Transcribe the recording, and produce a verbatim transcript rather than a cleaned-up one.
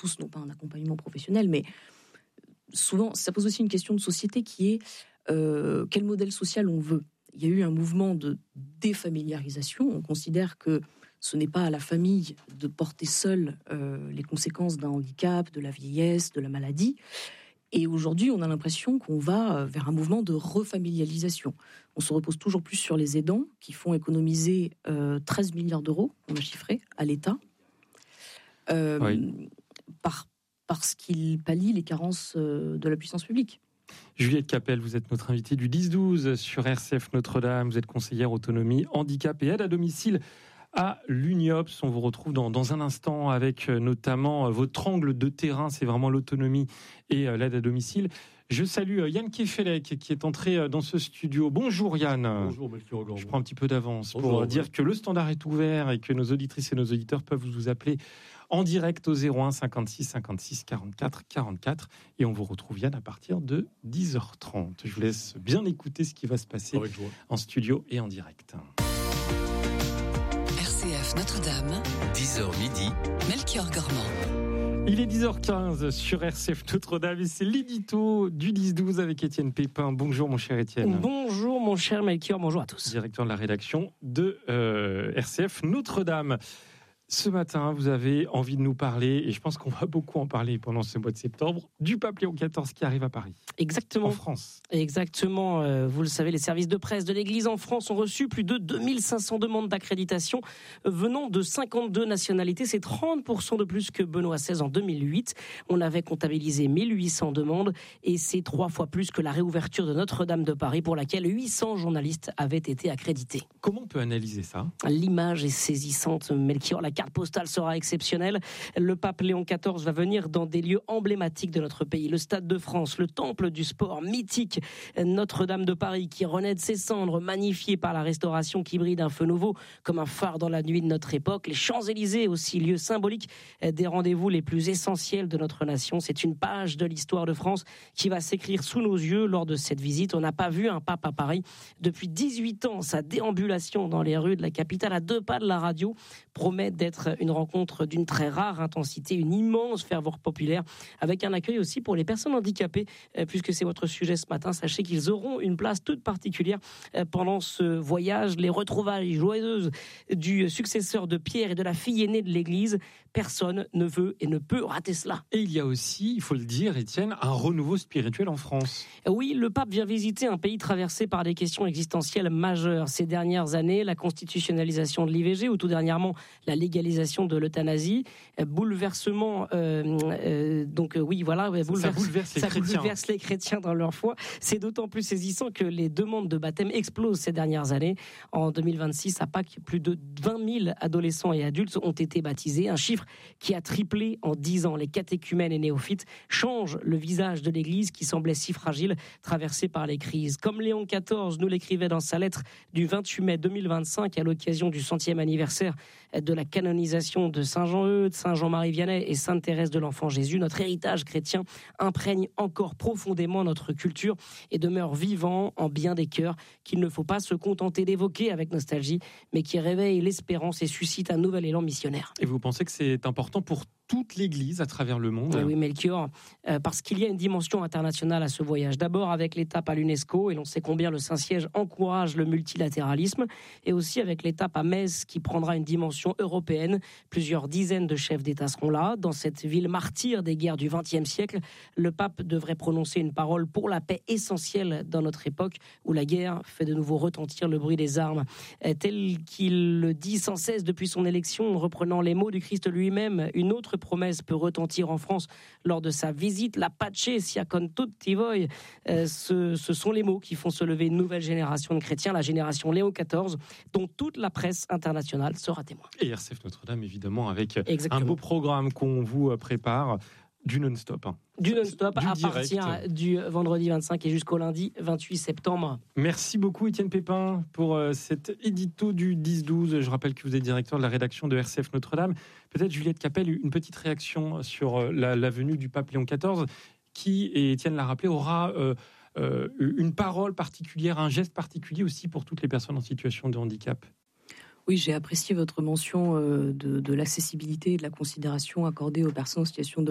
tous n'ont pas un accompagnement professionnel, mais souvent, ça pose aussi une question de société qui est euh, quel modèle social on veut. Il y a eu un mouvement de défamiliarisation. On considère que ce n'est pas à la famille de porter seule euh, les conséquences d'un handicap, de la vieillesse, de la maladie. Et aujourd'hui, on a l'impression qu'on va vers un mouvement de refamilialisation. On se repose toujours plus sur les aidants qui font économiser euh, treize milliards d'euros, on a chiffré, à l'État, euh, oui. par, parce qu'ils pallient les carences euh, de la puissance publique. Juliette Capel, vous êtes notre invitée du dix douze sur R C F Notre-Dame. Vous êtes conseillère autonomie, handicap et aide à domicile à l'UNIOPS. On vous retrouve dans, dans un instant avec notamment votre angle de terrain, c'est vraiment l'autonomie et l'aide à domicile. Je salue Yann Kefelec qui est entré dans ce studio. Bonjour Yann. Bonjour Melchior Gormand. Je prends un petit peu d'avance Bonjour, pour ouais. dire que le standard est ouvert et que nos auditrices et nos auditeurs peuvent vous appeler en direct au zéro un cinquante-six cinquante-six quarante-quatre quarante-quatre et on vous retrouve Yann à partir de dix heures trente. Je vous laisse bien écouter ce qui va se passer en studio et en direct. R C F Notre-Dame, dix heures midi, Melchior Gormand. Il est dix heures quinze sur R C F Notre-Dame et c'est l'édito du dix douze avec Étienne Pépin. Bonjour mon cher Étienne. Bonjour mon cher Melchior, bonjour à tous. Directeur de la rédaction de euh, R C F Notre-Dame. Ce matin, vous avez envie de nous parler, et je pense qu'on va beaucoup en parler pendant ce mois de septembre, du pape Léon quatorze qui arrive à Paris. Exactement. En France. Exactement. Euh, vous le savez, les services de presse de l'Église en France ont reçu plus de deux mille cinq cents demandes d'accréditation venant de cinquante-deux nationalités. C'est trente pour cent de plus que Benoît seize en deux mille huit. On avait comptabilisé mille huit cents demandes et c'est trois fois plus que la réouverture de Notre-Dame de Paris pour laquelle huit cents journalistes avaient été accrédités. Comment on peut analyser ça ? L'image est saisissante, Melchior. La carte postale sera exceptionnelle. Le pape Léon quatorze va venir dans des lieux emblématiques de notre pays. Le Stade de France, le temple du sport mythique, Notre-Dame de Paris qui renaît de ses cendres, magnifié par la restauration qui brille d'un feu nouveau comme un phare dans la nuit de notre époque. Les Champs-Élysées aussi, lieu symbolique des rendez-vous les plus essentiels de notre nation. C'est une page de l'histoire de France qui va s'écrire sous nos yeux lors de cette visite. On n'a pas vu un pape à Paris depuis dix-huit ans. Sa déambulation dans les rues de la capitale à deux pas de la radio promet d'être une rencontre d'une très rare intensité, une immense ferveur populaire, avec un accueil aussi pour les personnes handicapées, puisque c'est votre sujet ce matin. Sachez qu'ils auront une place toute particulière pendant ce voyage. Les retrouvailles joyeuses du successeur de Pierre et de la fille aînée de l'Église, personne ne veut et ne peut rater cela. Et il y a aussi, il faut le dire, Étienne, un renouveau spirituel en France. Oui, le pape vient visiter un pays traversé par des questions existentielles majeures. Ces dernières années, la constitutionnalisation de l'I V G ou tout dernièrement la légalisation de l'euthanasie, bouleversement, euh, euh, donc euh, oui, voilà, bouleverse, ça bouleverse les ça chrétiens. bouleverse les chrétiens dans leur foi. C'est d'autant plus saisissant que les demandes de baptême explosent ces dernières années. En deux mille vingt-six, à Pâques, plus de vingt mille adolescents et adultes ont été baptisés, un chiffre qui a triplé en dix ans. Les catéchumènes et néophytes changent le visage de l'Église qui semblait si fragile, traversée par les crises. Comme Léon quatorze nous l'écrivait dans sa lettre du vingt-huit mai deux mille vingt-cinq à l'occasion du centième anniversaire de la canonisation de Saint Jean-Eudes, Saint Jean-Marie Vianney et Sainte Thérèse de l'Enfant Jésus, notre héritage chrétien imprègne encore profondément notre culture et demeure vivant en bien des cœurs qu'il ne faut pas se contenter d'évoquer avec nostalgie, mais qui réveille l'espérance et suscite un nouvel élan missionnaire. Et vous pensez que c'est important pour toute l'Église à travers le monde ? Oui, oui Melchior, euh, parce qu'il y a une dimension internationale à ce voyage. D'abord avec l'étape à l'UNESCO, et l'on sait combien le Saint-Siège encourage le multilatéralisme, et aussi avec l'étape à Metz qui prendra une dimension européenne. Plusieurs dizaines de chefs d'État seront là. Dans cette ville martyre des guerres du vingtième siècle, le pape devrait prononcer une parole pour la paix essentielle dans notre époque, où la guerre fait de nouveau retentir le bruit des armes. Euh, tel qu'il le dit sans cesse depuis son élection, reprenant les mots du Christ lui-même, une autre promesse peut retentir en France lors de sa visite. La pace sia con tutti voi. Euh, ce, ce sont les mots qui font se lever une nouvelle génération de chrétiens, la génération Léon quatorze, dont toute la presse internationale sera témoin. Et R C F Notre-Dame, évidemment, avec Exactement. un beau programme qu'on vous prépare. Du non-stop. Hein. Du non-stop du à direct. partir du vendredi vingt-cinq et jusqu'au lundi vingt-huit septembre. Merci beaucoup Étienne Pépin pour euh, cet édito du dix douze. Je rappelle que vous êtes directeur de la rédaction de R C F Notre-Dame. Peut-être Juliette Capel, une petite réaction sur euh, la, la venue du pape Léon quatorze qui, et Étienne l'a rappelé, aura euh, euh, une parole particulière, un geste particulier aussi pour toutes les personnes en situation de handicap. Oui, j'ai apprécié votre mention de, de l'accessibilité et de la considération accordée aux personnes en situation de